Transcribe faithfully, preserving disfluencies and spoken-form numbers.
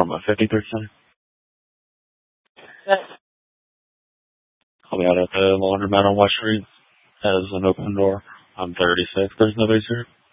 from a fifty-third Center. Yes. I'll be out at the laundromat on West Street. Has an open door. I'm thirty-six. There's nobody here.